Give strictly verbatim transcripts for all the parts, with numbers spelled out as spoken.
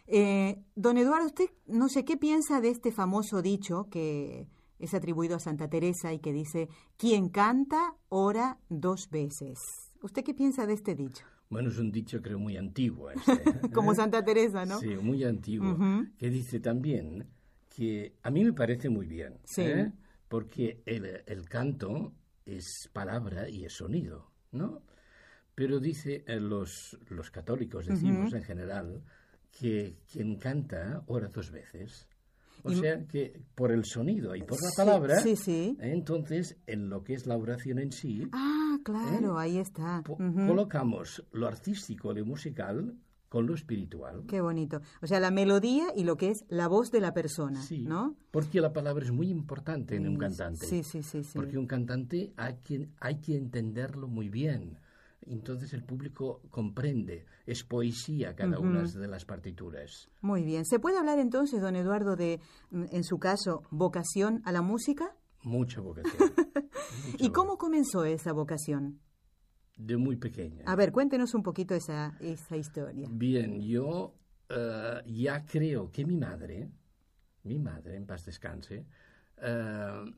Eh, don Eduardo, usted no sé qué piensa de este famoso dicho que es atribuido a Santa Teresa y que dice, quien canta, ora dos veces. ¿Usted qué piensa de este dicho? Bueno, es un dicho creo muy antiguo. Este, Como ¿eh? Santa Teresa, ¿no? Sí, muy antiguo. Uh-huh. Que dice también que a mí me parece muy bien, sí. ¿eh? Porque el, el canto es palabra y es sonido, ¿no? Pero dice, eh, los, los católicos decimos uh-huh. en general, que quien canta ora dos veces. O y, sea que por el sonido y por la palabra, sí, sí, sí. ¿eh? Entonces en lo que es la oración en sí, ah, claro, ¿eh? Ahí está. Po- uh-huh. colocamos lo artístico, lo musical con lo espiritual. Qué bonito. O sea, la melodía y lo que es la voz de la persona, sí, ¿no? Porque la palabra es muy importante en sí, un cantante. Sí, sí, sí, sí. Porque un cantante hay que, hay que entenderlo muy bien. Entonces el público comprende, es poesía cada uh-huh. una de las partituras. Muy bien. ¿Se puede hablar entonces, don Eduardo, de, en su caso, vocación a la música? Mucha vocación. Mucha ¿Y cómo comenzó esa vocación? De muy pequeña. A ver, cuéntenos un poquito esa, esa historia. Bien, yo uh, ya creo que mi madre, mi madre, en paz descanse, uh,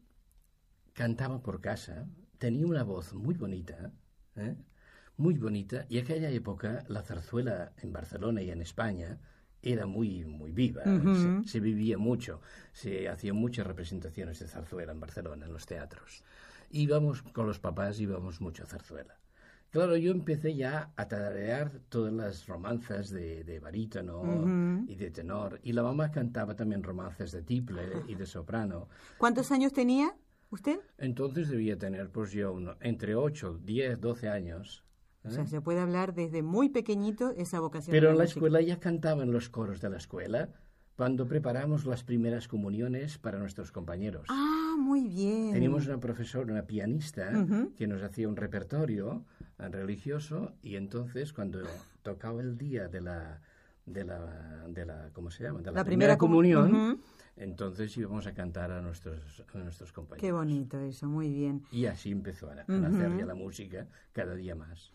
cantaba por casa, tenía una voz muy bonita, ¿eh? muy bonita, y en aquella época la zarzuela en Barcelona y en España era muy, muy viva, uh-huh. se, se vivía mucho, se hacían muchas representaciones de zarzuela en Barcelona, en los teatros. Íbamos, con los papás íbamos mucho a zarzuela. Claro, yo empecé ya a tararear todas las romanzas de, de barítono uh-huh. y de tenor, y la mamá cantaba también romances de tiple y de soprano. ¿Cuántos años tenía usted? Entonces debía tener, pues yo, uno, entre ocho, diez, doce años. ¿Eh? O sea, se puede hablar desde muy pequeñito esa vocación. Pero en la escuela ya cantaban los coros de la escuela cuando preparamos las primeras comuniones para nuestros compañeros. Ah, muy bien. Teníamos una profesora, una pianista, uh-huh. que nos hacía un repertorio religioso y entonces cuando tocaba el día de la, de la, de la ¿cómo se llama? De la, la primera, primera comunión, uh-huh. entonces íbamos a cantar a nuestros, a nuestros compañeros. Qué bonito eso, muy bien. Y así empezó a, a nacer uh-huh. ya la música cada día más.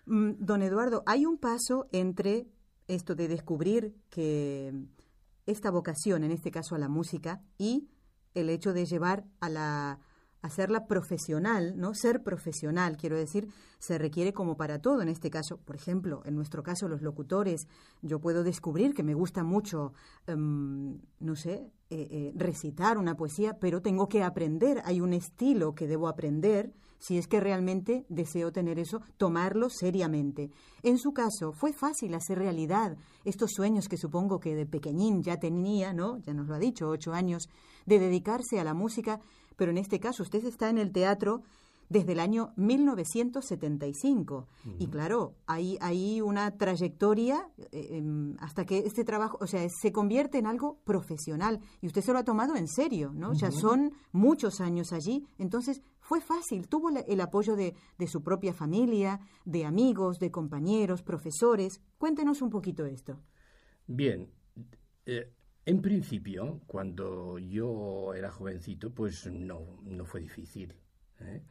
Don Eduardo, hay un paso entre esto de descubrir que esta vocación, en este caso a la música, y el hecho de llevar a la hacerla profesional, ¿no? Ser profesional, quiero decir, se requiere como para todo. En este caso, por ejemplo, en nuestro caso, los locutores, yo puedo descubrir que me gusta mucho, um, no sé, eh, eh, recitar una poesía, pero tengo que aprender. Hay un estilo que debo aprender si es que realmente deseo tener eso, tomarlo seriamente. En su caso, fue fácil hacer realidad estos sueños que supongo que de pequeñín ya tenía, ¿no? Ya nos lo ha dicho, ocho años, de dedicarse a la música, pero en este caso usted está en el teatro desde el año mil novecientos setenta y cinco. Uh-huh. Y claro, hay, hay una trayectoria eh, eh, hasta que este trabajo, o sea, se convierte en algo profesional. Y usted se lo ha tomado en serio, ¿no? Uh-huh. Ya son muchos años allí. Entonces, fue fácil. Tuvo la, el apoyo de, de su propia familia, de amigos, de compañeros, profesores. Cuéntenos un poquito esto. Bien. Eh... En principio, cuando yo era jovencito, pues no, no fue difícil, ¿eh?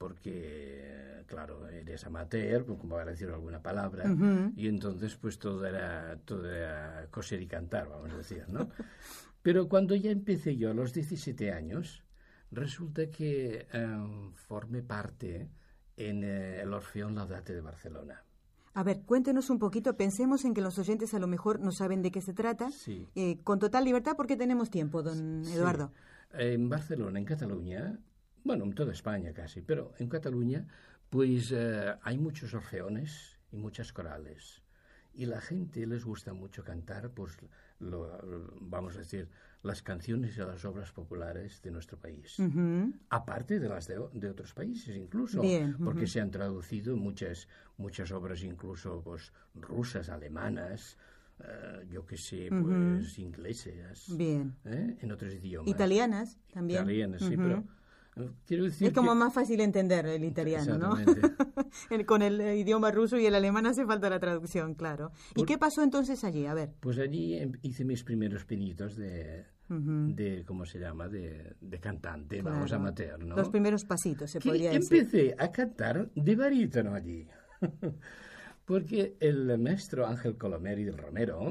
Porque, claro, eres amateur, como para decir alguna palabra, uh-huh. y entonces pues todo era, todo era coser y cantar, vamos a decir, ¿no? Pero cuando ya empecé yo a los diecisiete años, resulta que um, formé parte en eh, el Orfeón Laudate de Barcelona. A ver, cuéntenos un poquito, pensemos en que los oyentes a lo mejor no saben de qué se trata, sí. eh, con total libertad porque tenemos tiempo, don sí. Eduardo. En Barcelona, en Cataluña, bueno, en toda España casi, pero en Cataluña, pues eh, hay muchos orfeones y muchas corales. Y la gente les gusta mucho cantar, pues, lo, vamos a decir, las canciones y las obras populares de nuestro país. Uh-huh. Aparte de las de, de otros países, incluso. Bien, uh-huh. Porque se han traducido muchas, muchas obras, incluso pues, rusas, alemanas, uh, yo qué sé, pues, uh-huh. inglesas. Bien. ¿eh? En otros idiomas. Italianas también. Italianas, uh-huh. sí, pero... Quiero decir es como que... más fácil entender el italiano, ¿no? Con el idioma ruso y el alemán hace falta la traducción, claro. ¿Y Por... qué pasó entonces allí? A ver. Pues allí hice mis primeros pinitos de, uh-huh. de ¿cómo se llama? De, de cantante, claro. Vamos, amateur, ¿no? Los primeros pasitos, se que podría empecé decir. Empecé a cantar de barítono allí. Porque el maestro Ángel Colomeri del Romero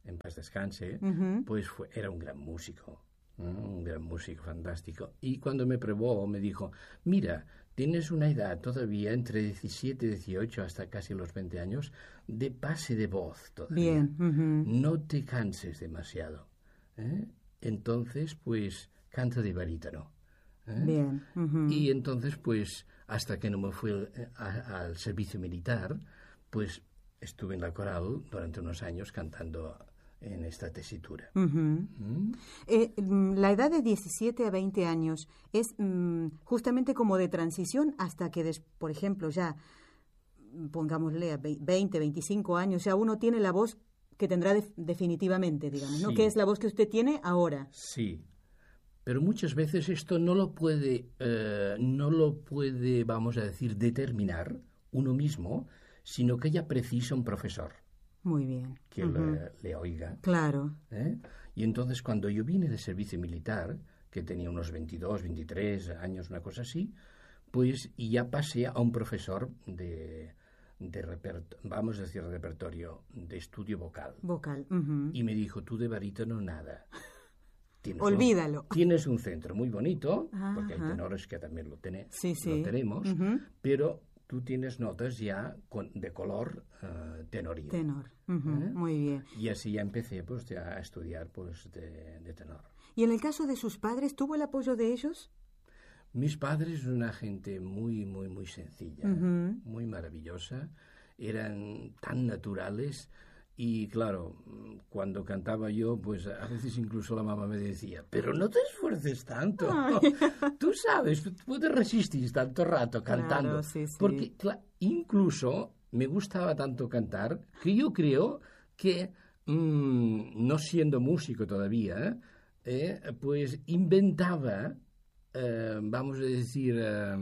en paz descanse, Uh-huh. pues fue, era un gran músico, ¿no? Un gran músico fantástico. Y cuando me probó, me dijo, mira, tienes una edad todavía entre diecisiete y dieciocho hasta casi los veinte años de pase de voz todavía. Bien. Uh-huh. No te canses demasiado. ¿eh? Entonces, pues, canta de barítono. ¿eh? Bien. Uh-huh. Y entonces, pues, hasta que no me fui a- al servicio militar, pues estuve en la coral durante unos años cantando en esta tesitura. Uh-huh. ¿Mm? Eh, mm, la edad de diecisiete a veinte años es mm, justamente como de transición hasta que, des- por ejemplo, ya, mm, pongámosle a vei- veinte, veinticinco años, ya uno tiene la voz que tendrá def- definitivamente, digamos, ¿no? Sí. Que es la voz que usted tiene ahora. Sí, pero muchas veces esto no lo puede, eh, no lo puede, vamos a decir, determinar uno mismo, sino que ya precisa un profesor Muy bien. que Ujú. le, le oiga. Claro. ¿eh? Y entonces cuando yo vine de servicio militar, que tenía unos veintidós, veintitrés años, una cosa así, pues y ya pasé a un profesor de, de repert- vamos a decir, repertorio, de estudio vocal. Vocal. Ujú. Y me dijo, tú de barítono nada. Tienes Olvídalo. Un, tienes un centro muy bonito, Ajá. porque hay tenores que también lo, tene- Sí, sí. lo tenemos, Ujú. pero tú tienes notas ya con, de color eh, tenorio. Tenor. Ujú. ¿Eh? Muy bien. Y así ya empecé pues, ya a estudiar pues, de, de tenor. ¿Y en el caso de sus padres, tuvo el apoyo de ellos? Mis padres son una gente muy, muy, muy sencilla, Ujú. muy maravillosa. Eran tan naturales y, claro, cuando cantaba yo, pues a veces incluso la mamá me decía, pero no te esfuerces tanto. Tú sabes, tú puedes resistir tanto rato cantando. Claro, sí, sí. Porque cla- incluso me gustaba tanto cantar que yo creo que, mm, no siendo músico todavía, eh, pues inventaba, eh, vamos a decir, eh,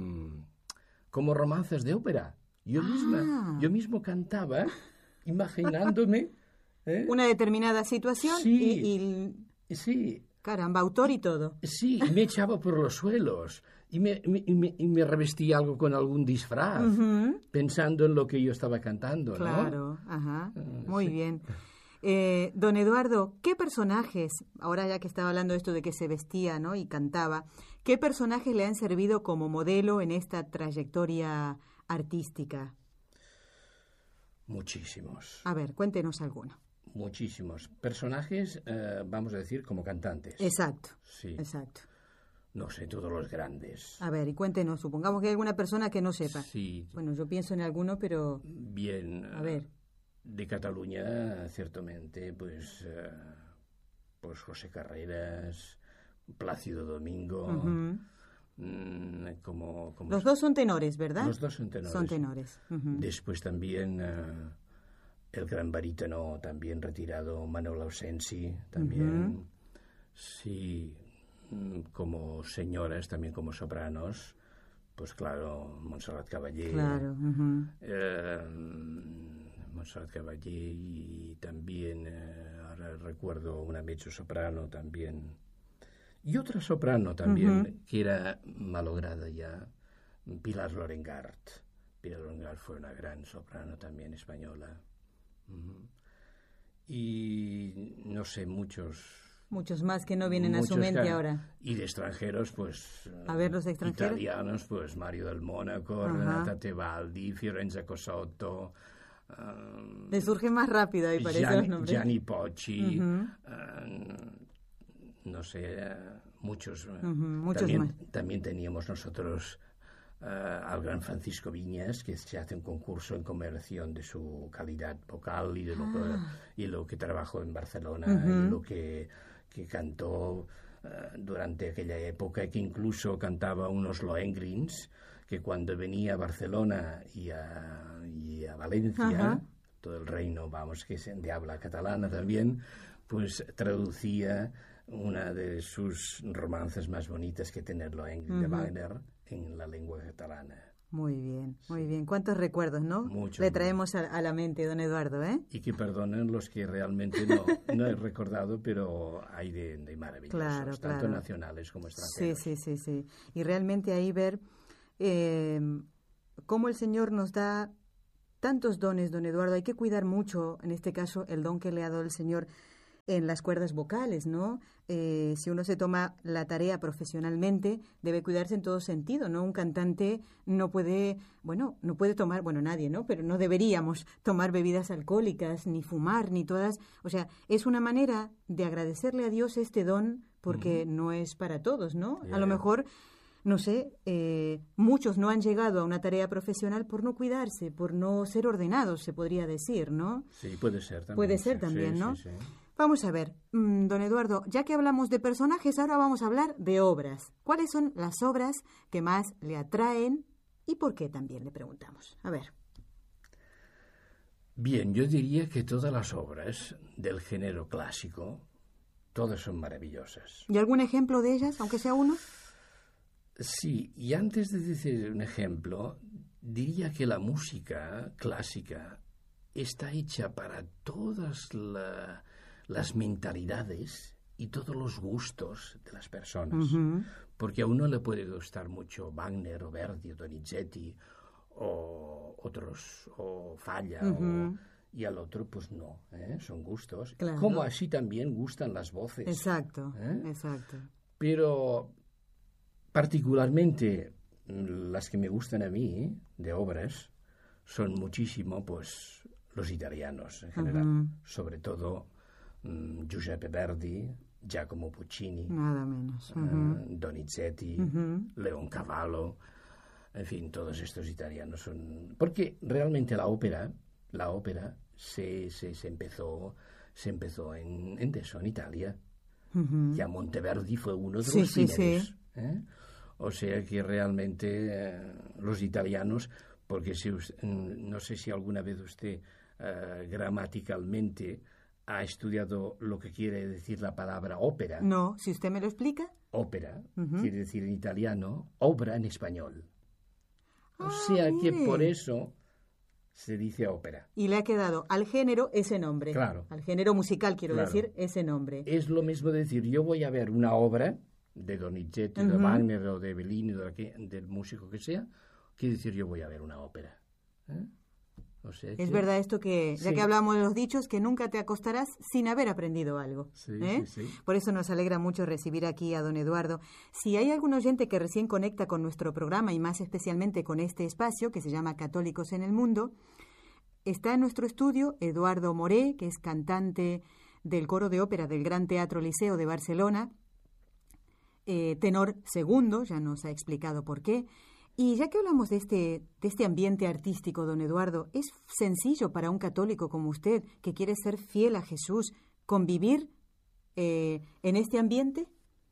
como romances de ópera. Yo, Ah. misma, yo mismo cantaba imaginándome... ¿eh? Una determinada situación Sí. y, y, Sí, caramba, autor y todo. sí, y me echaba por los suelos y me, me- y me- y me revestía algo con algún disfraz, Ujú. pensando en lo que yo estaba cantando, ¿no? Claro, ajá, Ah, muy sí. bien. Eh, don Eduardo, ¿qué personajes, ahora ya que estaba hablando de esto de que se vestía, ¿no? y cantaba, qué personajes le han servido como modelo en esta trayectoria artística? Muchísimos, A ver, cuéntenos alguno. muchísimos. Personajes, eh, vamos a decir, como cantantes. Exacto, Sí, exacto. no sé, todos los grandes. A ver, y cuéntenos, supongamos que hay alguna persona que no sepa. Sí, Bueno, yo pienso en alguno, pero bien. a ver. De Cataluña, ciertamente, pues, eh, pues José Carreras, Plácido Domingo, Ujú. mm, como, como Los dos son tenores, ¿verdad? Los dos son tenores. Son tenores. Ujú. Después también eh, el gran barítono, también retirado, Manuel Ausensi, también. Sí, mm, como señoras, también como sopranos, pues claro, Montserrat Caballé. Claro. Ujú. Eh, Montserrat Caballé y también, eh, ahora recuerdo una mezzo soprano también. Y otra soprano también, Ujú. que era malograda ya, Pilar Lorengart. Pilar Lorengart fue una gran soprano también española. Ujú. Y no sé, muchos... Muchos más que no vienen a su muchos mente que- ahora. Y de extranjeros, pues... A ver, los extranjeros. Italianos, pues Mario del Mónaco, Ajá. Renata Tebaldi, Fiorenza Cosotto... um, Le surge más rápido ahí parece los Gianni, nombres. Gianni Pocci, Ujú. eh, no sé, eh, muchos. eh. Ujú, muchos también, más. también teníamos nosotros eh, al gran Francisco Viñas, que se hace un concurso en conmemoración de su calidad vocal y de lo, Ah. que, y lo que trabajó en Barcelona Ujú. y lo que, que cantó eh, durante aquella época, que incluso cantaba unos Lohengrins, que cuando venía a Barcelona y a, y a Valencia, Ajá. todo el reino, vamos, que es de habla catalana también, pues traducía una de sus romances más bonitas que tener Lohengrin de Ujú. Wagner en la lengua catalana. Muy bien, muy bien. ¿Cuántos recuerdos, no? Muchos, Le traemos a, a la mente, don Eduardo, ¿eh? Y que perdonen los que realmente no, no he recordado, pero hay de, de maravillosos, Claro, tanto claro. nacionales como Sí, extranjeros. sí, sí, sí. Y realmente ahí ver eh, cómo el Señor nos da tantos dones, don Eduardo. Hay que cuidar mucho, en este caso, el don que le ha dado el Señor en las cuerdas vocales, ¿no? Eh, si uno se toma la tarea profesionalmente, debe cuidarse en todo sentido, ¿no? Un cantante no puede, bueno, no puede tomar, bueno, nadie, ¿no? Pero no deberíamos tomar bebidas alcohólicas, ni fumar, ni todas. O sea, es una manera de agradecerle a Dios este don, porque mm. no es para todos, ¿no? Yeah. A lo mejor, no sé, eh, muchos no han llegado a una tarea profesional por no cuidarse, por no ser ordenados, se podría decir, ¿no? Sí, puede ser también. Puede ser sí, también, sí, ¿no? Sí, sí. Vamos a ver, mmm, don Eduardo, ya que hablamos de personajes, ahora vamos a hablar de obras. ¿Cuáles son las obras que más le atraen y por qué también le preguntamos? A ver. Bien, yo diría que todas las obras del género clásico, todas son maravillosas. ¿Y algún ejemplo de ellas, aunque sea uno? Sí, y antes de decir un ejemplo, diría que la música clásica está hecha para todas la, las mentalidades y todos los gustos de las personas. Uh-huh. Porque a uno le puede gustar mucho Wagner o Verdi o Donizetti o otros, o Falla, uh-huh. o, y al otro pues no, ¿eh? Son gustos. Claro. Como así también gustan las voces. Exacto, ¿eh? exacto. Pero particularmente las que me gustan a mí, de obras, son muchísimo, pues, los italianos en general. Uh-huh. Sobre todo um, Giuseppe Verdi, Giacomo Puccini. Nada menos. Uh-huh. uh, Donizetti, uh-huh. Leoncavallo, en fin, todos estos italianos son... Porque realmente la ópera, la ópera se, se, se empezó, se empezó en, en eso, en Italia. Uh-huh. Ya Monteverdi fue uno de sí, los sí, primeros. sí. ¿eh? O sea que realmente eh, los italianos, porque si usted, no sé si alguna vez usted uh, gramaticalmente ha estudiado lo que quiere decir la palabra ópera. No, si usted me lo explica. Ópera uh-huh. quiere decir en italiano obra en español. O ah, sea mire. que por eso se dice ópera. Y le ha quedado al género ese nombre. Claro. Al género musical, quiero claro. decir, ese nombre. Es lo mismo decir, yo voy a ver una obra de Donizetti, uh-huh. de Wagner o de Bellini, de que, del músico que sea, que decir yo voy a ver una ópera. ¿Eh? O sea que... Es verdad esto que, ya sí. que hablamos de los dichos, que nunca te acostarás sin haber aprendido algo. Sí, ¿eh? sí, sí. Por eso nos alegra mucho recibir aquí a don Eduardo. Si hay algún oyente que recién conecta con nuestro programa y más especialmente con este espacio que se llama Católicos en el Mundo, está en nuestro estudio Eduardo Moré, que es cantante del coro de ópera del Gran Teatro Liceo de Barcelona, eh, tenor segundo, ya nos ha explicado por qué. Y ya que hablamos de este, de este ambiente artístico, don Eduardo, ¿es sencillo para un católico como usted, que quiere ser fiel a Jesús, convivir eh, en este ambiente?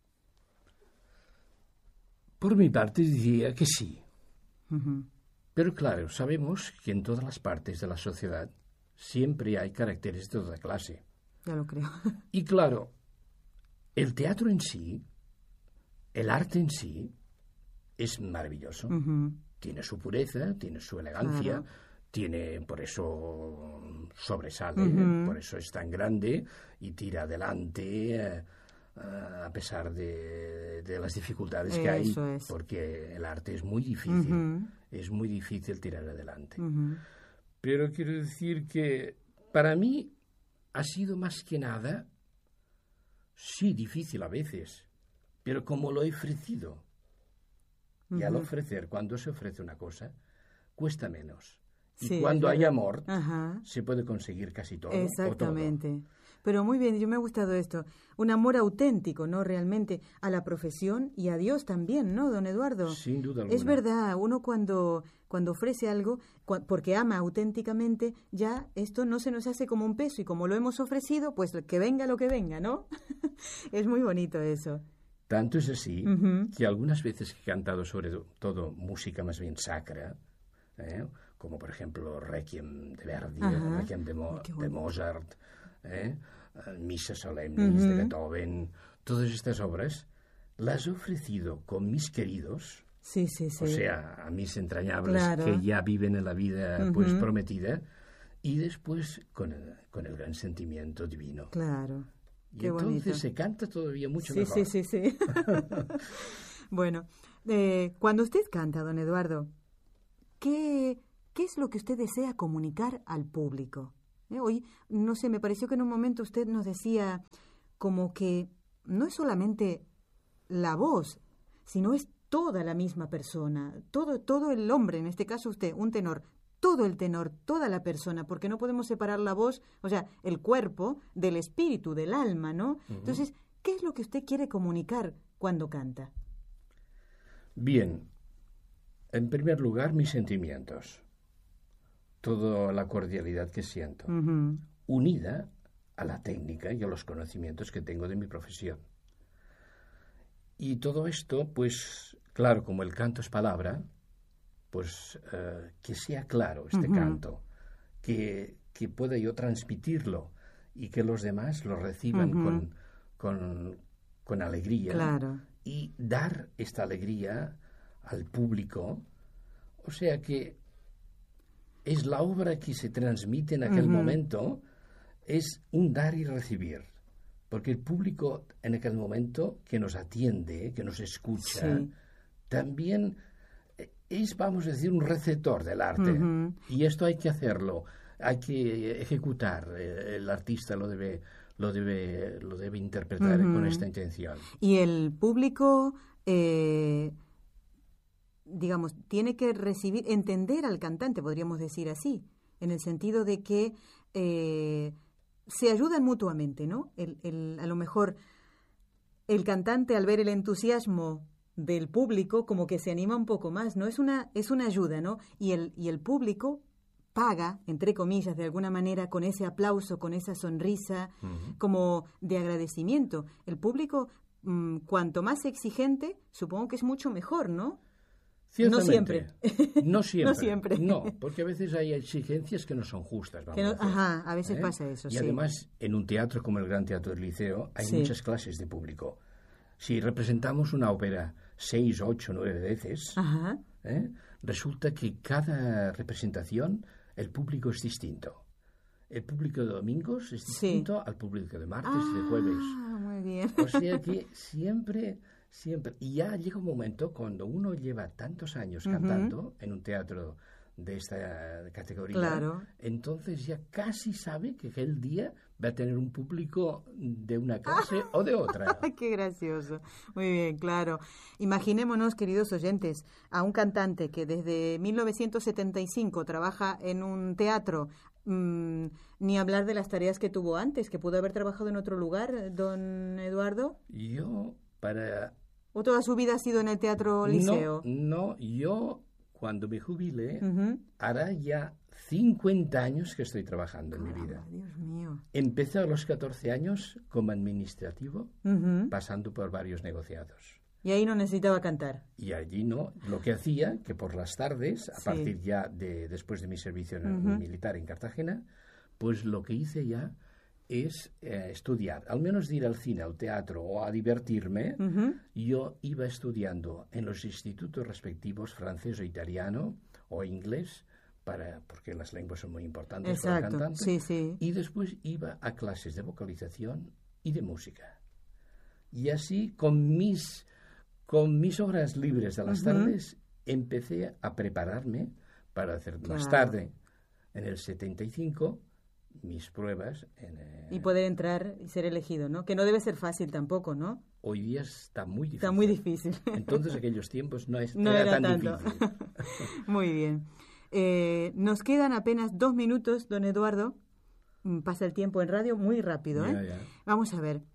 Por mi parte diría que sí. Uh-huh. Pero claro, sabemos que en todas las partes de la sociedad siempre hay caracteres de toda clase. Ya lo creo. Y claro, el teatro en sí, el arte en sí, es maravilloso. Uh-huh. Tiene su pureza, tiene su elegancia, claro. tiene, por eso sobresale, uh-huh. por eso es tan grande y tira adelante uh, a pesar de, de las dificultades eso que hay, es. Porque el arte es muy difícil, uh-huh. es muy difícil tirar adelante. Uh-huh. Pero quiero decir que para mí ha sido más que nada, sí, difícil a veces, pero como lo he ofrecido. Y al ofrecer, cuando se ofrece una cosa, cuesta menos. Y sí, cuando hay amor, Ajá. se puede conseguir casi todo. Exactamente. O todo. Pero muy bien, yo me ha gustado esto. Un amor auténtico, ¿no? Realmente a la profesión y a Dios también, ¿no, don Eduardo? Sin duda alguna. Es verdad, uno cuando, cuando ofrece algo, cu- porque ama auténticamente, ya esto no se nos hace como un peso. Y como lo hemos ofrecido, pues que venga lo que venga, ¿no? Es muy bonito eso. Tanto es así uh-huh. que algunas veces que he cantado sobre todo música más bien sacra, ¿eh? como por ejemplo Requiem de Verdi, uh-huh. Requiem de, Mo- de Mozart, ¿eh? Misas solemnes uh-huh. de Beethoven, todas estas obras las he ofrecido con mis queridos, sí, sí, sí. o sea, a mis entrañables claro. que ya viven en la vida uh-huh. pues prometida, y después con el, con el gran sentimiento divino. Claro. Y Qué entonces bonito. Se canta todavía mucho sí, mejor. Sí, sí, sí. Bueno, eh, cuando usted canta, don Eduardo, ¿qué, ¿qué es lo que usted desea comunicar al público? ¿eh? Hoy, no sé, me pareció que en un momento usted nos decía como que no es solamente la voz, sino es toda la misma persona, todo, todo el hombre, en este caso usted, un tenor, todo el tenor, toda la persona, porque no podemos separar la voz, o sea, el cuerpo del espíritu, del alma, ¿no? Uh-huh. Entonces, ¿qué es lo que usted quiere comunicar cuando canta? Bien, en primer lugar, mis sentimientos, toda la cordialidad que siento, uh-huh. unida a la técnica y a los conocimientos que tengo de mi profesión. Y todo esto, pues, claro, como el canto es palabra, pues uh, que sea claro este uh-huh. canto, que, que pueda yo transmitirlo y que los demás lo reciban uh-huh. con, con, con alegría. Claro. Y dar esta alegría al público. O sea que es la obra que se transmite en aquel uh-huh. momento, es un dar y recibir. Porque el público en aquel momento que nos atiende, que nos escucha, sí. también es, vamos a decir, un receptor del arte. Uh-huh. Y esto hay que hacerlo, hay que ejecutar. El artista lo debe, lo debe, lo debe interpretar uh-huh. con esta intención. Y el público, eh, digamos, tiene que recibir, entender al cantante, podríamos decir así, en el sentido de que eh, se ayudan mutuamente, ¿no? El, el, a lo mejor el cantante, al ver el entusiasmo del público, como que se anima un poco más, ¿no? Es una, es una ayuda, ¿no? Y el, y el público paga, entre comillas, de alguna manera, con ese aplauso, con esa sonrisa, uh-huh. como de agradecimiento. El público, mmm, cuanto más exigente, supongo que es mucho mejor, ¿no? Ciertamente. No siempre. No siempre. No siempre. No, porque a veces hay exigencias que no son justas. Vamos que no, a decir, ajá, a veces ¿eh? pasa eso, y sí. Y además, en un teatro como el Gran Teatro del Liceo, hay sí. muchas clases de público. Si representamos una ópera seis, ocho, nueve veces, ¿eh? resulta que cada representación el público es distinto. El público de domingos es distinto sí. al público de martes ah, y de jueves. Muy bien. O sea que siempre... Siempre. Y ya llega un momento cuando uno lleva tantos años uh-huh. cantando en un teatro de esta categoría, claro. entonces ya casi sabe que aquel día va a tener un público de una clase o de otra. ¡Qué gracioso! Muy bien, claro. Imaginémonos, queridos oyentes, a un cantante que desde mil novecientos setenta y cinco trabaja en un teatro, mmm, ni hablar de las tareas que tuvo antes, que pudo haber trabajado en otro lugar, don Eduardo. Yo... Para... ¿O toda su vida ha sido en el Teatro Liceo? No, no, yo cuando me jubile, uh-huh. hará ya cincuenta años que estoy trabajando en oh, mi vida. Dios mío. Empecé a los catorce años como administrativo, uh-huh. pasando por varios negociados. Y ahí no necesitaba cantar. Y allí no. Lo que hacía, que por las tardes, a sí. partir ya de después de mi servicio uh-huh. militar en Cartagena, pues lo que hice ya es eh, estudiar, al menos de ir al cine, al teatro o a divertirme. Uh-huh. Yo iba estudiando en los institutos respectivos francés o italiano o inglés, para, porque las lenguas son muy importantes. Exacto. Para el cantante. Sí, sí. Y después iba a clases de vocalización y de música. Y así, con mis, con mis horas libres de las uh-huh. tardes, empecé a prepararme para hacer claro. más tarde, en el setenta y cinco, mis pruebas. En, eh... Y poder entrar y ser elegido, ¿no? Que no debe ser fácil tampoco, ¿no? Hoy día está muy difícil. Está muy difícil. Entonces, aquellos tiempos no, es, no era, era tan tanto. difícil. Muy bien. Eh, nos quedan apenas dos minutos, don Eduardo. Pasa el tiempo en radio muy rápido, ¿eh? Ya, ya. Vamos a ver.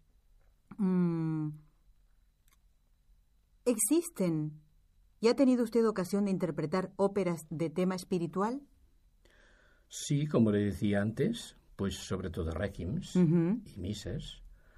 Mm, ¿Existen y ha tenido usted ocasión de interpretar óperas de tema espiritual? Sí, como le decía antes, pues sobre todo requiems uh-huh. y misas.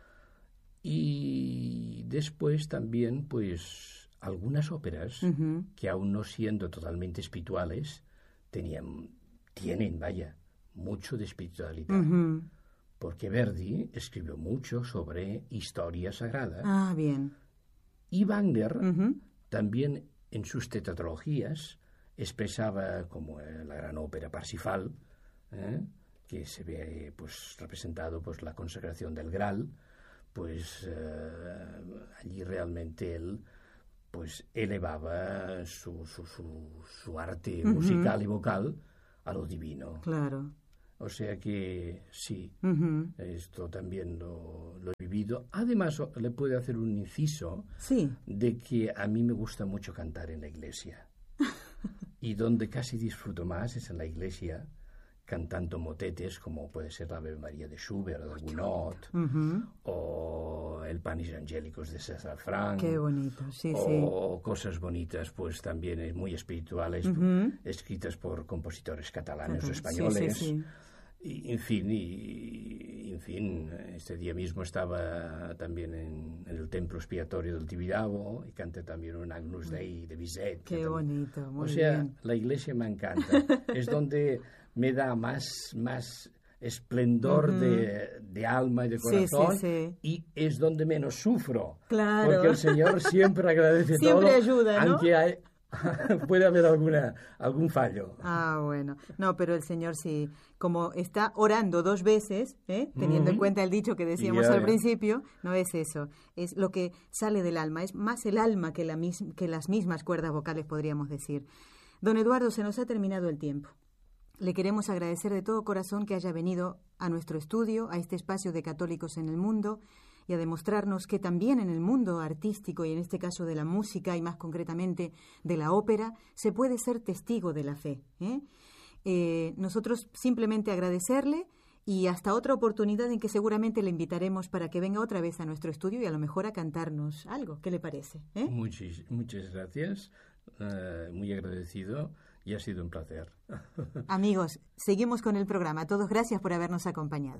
Y después también, pues, algunas óperas uh-huh. que aún no siendo totalmente espirituales, tenían, tienen, vaya, mucho de espiritualidad. Uh-huh. Porque Verdi escribió mucho sobre historia sagrada. Ah, bien. Y Wagner uh-huh. también en sus tetralogías expresaba, como la gran ópera Parsifal, ¿eh? que se ve pues representado pues la consagración del Graal, pues eh, allí realmente él pues elevaba su, su, su, su arte uh-huh. musical y vocal a lo divino. Claro. O sea que sí, Uh-huh. esto también lo, lo he vivido. Además, le puedo hacer un inciso Sí. de que a mí me gusta mucho cantar en la iglesia. Y donde casi disfruto más es en la iglesia, cantando motetes como puede ser la Ave María de Schubert o de Gounod, Uh-huh. o el Panis Angélicos de César Frank. Qué bonito, sí, o cosas bonitas, pues también eh, muy espirituales, Uh-huh. escritas por compositores catalanes Ujú. o españoles. Sí, sí, sí. Y, en fin, y, en fin, este día mismo estaba también en, en el templo expiatorio del Tibidabo y canté también un Agnus Dei de Bizet. Qué tam- bonito, muy O sea, bien. la iglesia me encanta. Es donde me da más, más esplendor Ujú. de, de alma y de Sí, sí, corazón, sí. y es donde menos sufro. Claro. Porque el Señor siempre agradece Siempre todo, ayuda, ¿no? aunque hay, puede haber alguna, algún fallo. Ah, bueno. No, pero el Señor sí, como está orando dos veces, ¿eh? Teniendo en Ujú. cuenta el dicho que decíamos Ya, al ya. principio, no es eso. Es lo que sale del alma. Es más el alma que, la mis- que las mismas cuerdas vocales, podríamos decir. Don Eduardo, se nos ha terminado el tiempo. Le queremos agradecer de todo corazón que haya venido a nuestro estudio, a este espacio de Católicos en el Mundo, y a demostrarnos que también en el mundo artístico, y en este caso de la música, y más concretamente de la ópera, se puede ser testigo de la fe. ¿eh? Eh, nosotros simplemente agradecerle, y hasta otra oportunidad en que seguramente le invitaremos para que venga otra vez a nuestro estudio y a lo mejor a cantarnos algo. ¿Qué le parece? ¿eh? Muchis- muchas gracias, eh, muy agradecido, y ha sido un placer. Amigos, seguimos con el programa. A todos gracias por habernos acompañado.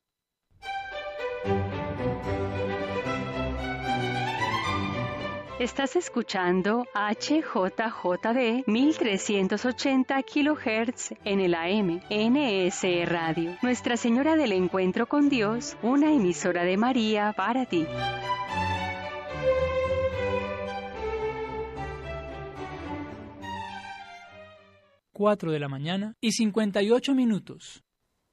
Estás escuchando H J J D mil trescientos ochenta kilohertz en el A M, N S Radio. Nuestra Señora del Encuentro con Dios, una emisora de María para ti. cuatro de la mañana y cincuenta y ocho minutos.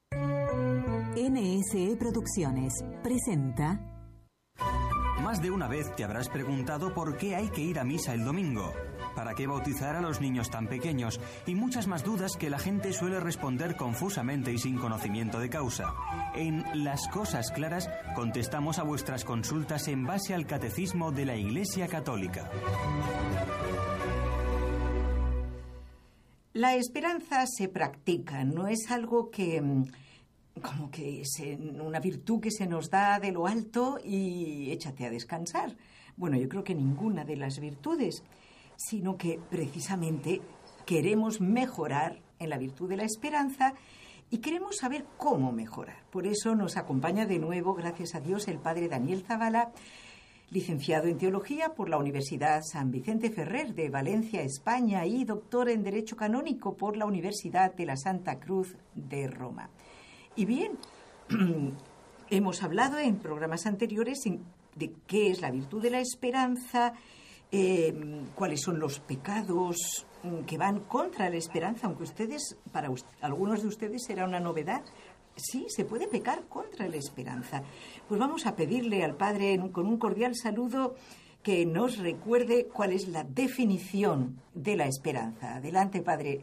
N S E Producciones presenta. Más de una vez te habrás preguntado por qué hay que ir a misa el domingo, para qué bautizar a los niños tan pequeños, y muchas más dudas que la gente suele responder confusamente y sin conocimiento de causa. En Las Cosas Claras contestamos a vuestras consultas en base al Catecismo de la Iglesia Católica. La esperanza se practica, no es algo que, como que es una virtud que se nos da de lo alto y échate a descansar. Bueno, yo creo que ninguna de las virtudes, sino que precisamente queremos mejorar en la virtud de la esperanza y queremos saber cómo mejorar. Por eso nos acompaña de nuevo, gracias a Dios, el padre Daniel Zavala, licenciado en Teología por la Universidad San Vicente Ferrer de Valencia, España, y doctor en Derecho Canónico por la Universidad de la Santa Cruz de Roma. Y bien, hemos hablado en programas anteriores de qué es la virtud de la esperanza, eh, cuáles son los pecados que van contra la esperanza, aunque ustedes, para us- algunos de ustedes será una novedad. Sí, se puede pecar contra la esperanza. Pues vamos a pedirle al Padre, con un cordial saludo, que nos recuerde cuál es la definición de la esperanza. Adelante, Padre.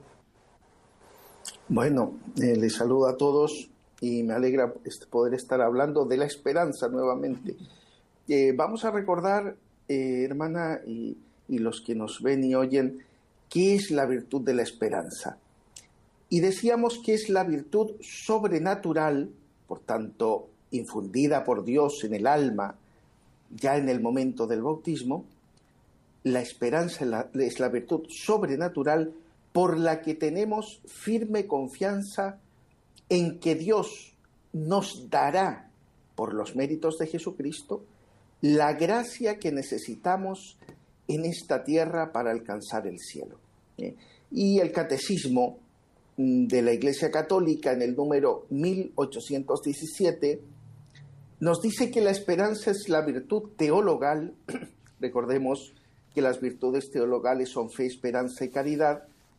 Bueno, eh, les saludo a todos y me alegra este, poder estar hablando de la esperanza nuevamente. Eh, vamos a recordar, eh, hermana, y, y los que nos ven y oyen, qué es la virtud de la esperanza. Y decíamos que es la virtud sobrenatural, por tanto, infundida por Dios en el alma, ya en el momento del bautismo. La esperanza es la, es la virtud sobrenatural por la que tenemos firme confianza en que Dios nos dará, por los méritos de Jesucristo, la gracia que necesitamos en esta tierra para alcanzar el cielo. ¿Eh? Y el Catecismo de la Iglesia Católica, en el número mil ochocientos diecisiete, nos dice que la esperanza es la virtud teologal. Recordemos que las virtudes teologales son fe, esperanza y caridad.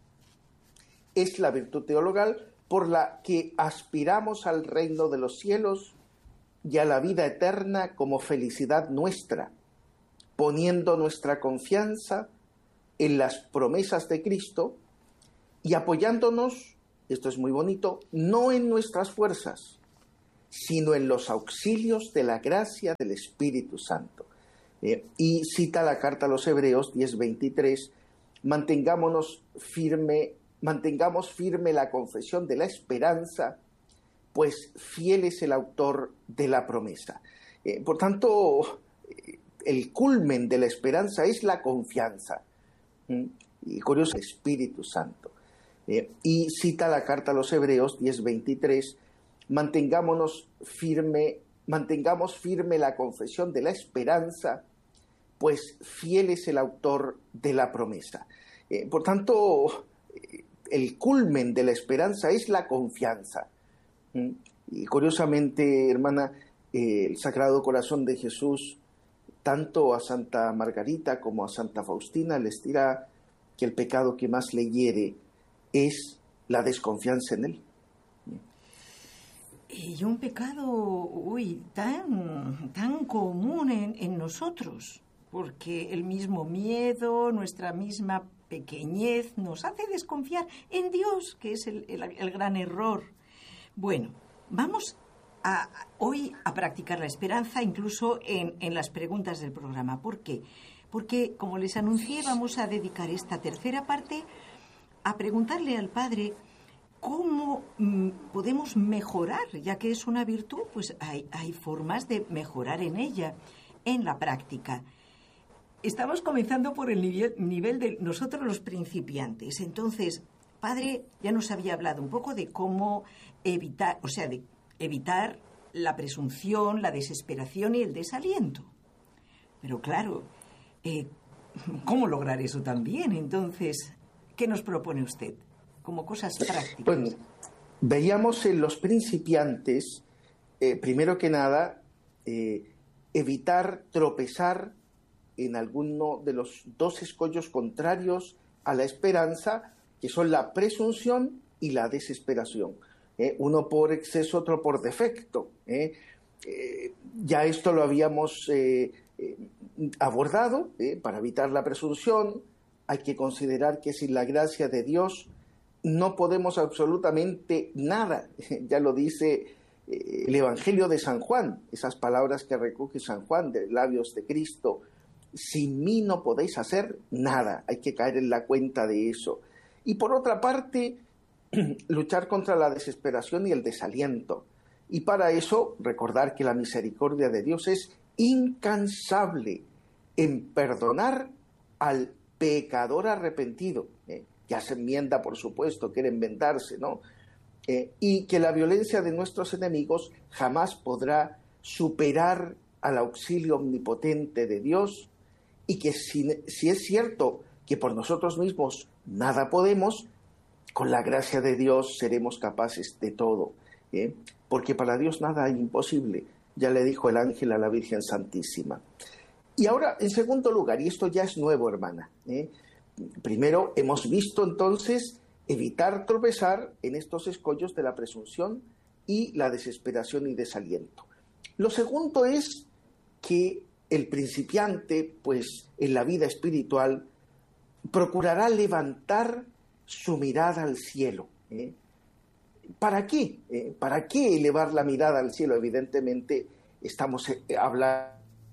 Es la virtud teologal por la que aspiramos al reino de los cielos y a la vida eterna como felicidad nuestra, poniendo nuestra confianza en las promesas de Cristo y apoyándonos esto es muy bonito, no en nuestras fuerzas, sino en los auxilios de la gracia del Espíritu Santo. Eh, y cita la carta a los Hebreos diez veintitrés, mantengámonos firme, mantengamos firme la confesión de la esperanza, pues fiel es el autor de la promesa. Eh, por tanto, el culmen de la esperanza es la confianza. ¿Mm? Y curioso, el Espíritu Santo. Eh, y cita la carta a los Hebreos diez veintitrés, mantengámonos firme, mantengamos firme la confesión de la esperanza, pues fiel es el autor de la promesa. Eh, por tanto, el culmen de la esperanza es la confianza. ¿Mm? Y curiosamente, hermana, eh, el Sagrado Corazón de Jesús, tanto a Santa Margarita como a Santa Faustina, les dirá que el pecado que más le hiere es la desconfianza en él. Y un pecado, uy, tan, tan común en, en nosotros, porque el mismo miedo, nuestra misma pequeñez nos hace desconfiar en Dios, que es el, el, el gran error. Bueno, vamos a, hoy a practicar la esperanza incluso en, en las preguntas del programa. ¿Por qué? Porque, como les anuncié, vamos a dedicar esta tercera parte a preguntarle al Padre cómo mm, podemos mejorar, ya que es una virtud, pues hay, hay formas de mejorar en ella, en la práctica. Estamos comenzando por el nivel, nivel de nosotros los principiantes. Entonces, Padre ya nos había hablado un poco de cómo evitar, o sea, de evitar la presunción, la desesperación y el desaliento. Pero claro, eh, ¿cómo lograr eso también? Entonces, ¿qué nos propone usted como cosas prácticas? Bueno, veíamos en los principiantes, eh, primero que nada, eh, evitar tropezar en alguno de los dos escollos contrarios a la esperanza, que son la presunción y la desesperación. Eh, uno por exceso, otro por defecto. Eh. Eh, ya esto lo habíamos eh, eh, abordado. Eh, para evitar la presunción hay que considerar que sin la gracia de Dios no podemos absolutamente nada. Ya lo dice eh, el Evangelio de San Juan, esas palabras que recoge San Juan de labios de Cristo: sin mí no podéis hacer nada. Hay que caer en la cuenta de eso. Y por otra parte, luchar contra la desesperación y el desaliento. Y para eso, recordar que la misericordia de Dios es incansable en perdonar al pecador arrepentido. ¿eh? Ya se enmienda, por supuesto, quiere enmendarse, ¿no? Eh, y que la violencia de nuestros enemigos jamás podrá superar al auxilio omnipotente de Dios, y que si, si es cierto que por nosotros mismos nada podemos, con la gracia de Dios seremos capaces de todo, ¿eh? porque para Dios nada hay imposible, ya le dijo el ángel a la Virgen Santísima. Y ahora, en segundo lugar, y esto ya es nuevo, hermana, ¿eh? primero hemos visto entonces evitar tropezar en estos escollos de la presunción y la desesperación y desaliento. Lo segundo es que el principiante, pues en la vida espiritual, procurará levantar su mirada al cielo. ¿eh? ¿Para qué? ¿Eh? ¿Para qué elevar la mirada al cielo? Evidentemente estamos eh, hablando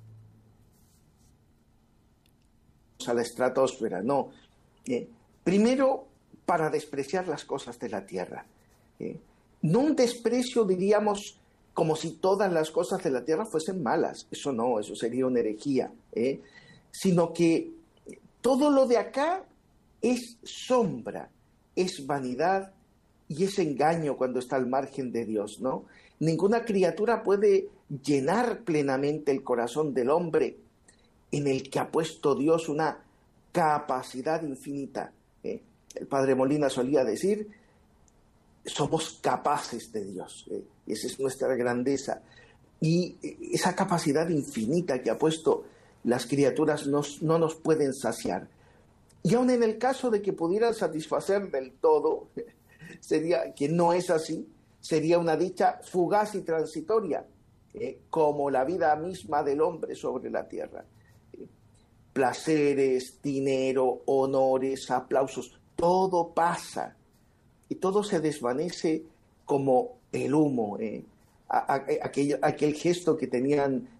a la estratosfera, no. ¿eh? Primero, para despreciar las cosas de la tierra. ¿eh? No un desprecio, diríamos, como si todas las cosas de la tierra fuesen malas. Eso no, eso sería una herejía. ¿eh? Sino que todo lo de acá es sombra, es vanidad y es engaño cuando está al margen de Dios, ¿no? Ninguna criatura puede llenar plenamente el corazón del hombre en el que ha puesto Dios una capacidad infinita. ¿eh? El padre Molina solía decir: somos capaces de Dios, ¿eh? esa es nuestra grandeza. Y esa capacidad infinita que ha puesto, las criaturas nos, no nos pueden saciar. Y aun en el caso de que pudieran satisfacer del todo, sería que no es así, sería una dicha fugaz y transitoria, ¿eh? como la vida misma del hombre sobre la tierra. ¿eh? Placeres, dinero, honores, aplausos, todo pasa. y todo se desvanece como el humo. Eh. A, a, aquel, aquel gesto que tenían